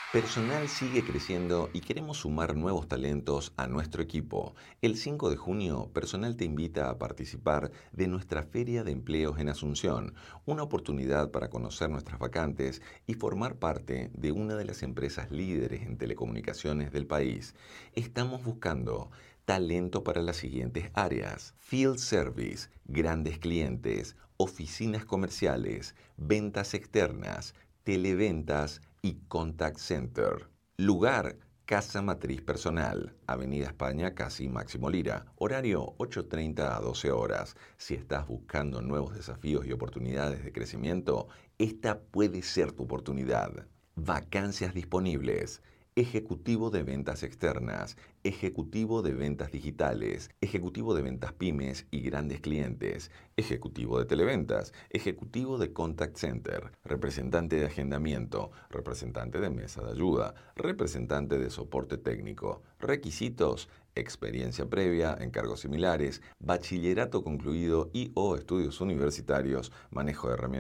Personal sigue creciendo y queremos sumar nuevos talentos a nuestro equipo. El 5 de junio, Personal te invita a participar de nuestra Feria de Empleos en Asunción, una oportunidad para conocer nuestras vacantes y formar parte de una de las empresas líderes en telecomunicaciones del país. Estamos buscando talento para las siguientes áreas: Field Service, grandes clientes, oficinas comerciales, ventas externas, televentas y contact center. Lugar: Casa Matriz Personal, Avenida España, casi Máximo Lira. Horario 8:30 a 12 horas. Si estás buscando nuevos desafíos y oportunidades de crecimiento, esta puede ser tu oportunidad. Vacancias disponibles: ejecutivo de ventas externas, ejecutivo de ventas digitales, ejecutivo de ventas pymes y grandes clientes, ejecutivo de televentas, ejecutivo de contact center, representante de agendamiento, representante de mesa de ayuda, representante de soporte técnico. Requisitos: experiencia previa en cargos similares, bachillerato concluido y o estudios universitarios, manejo de herramientas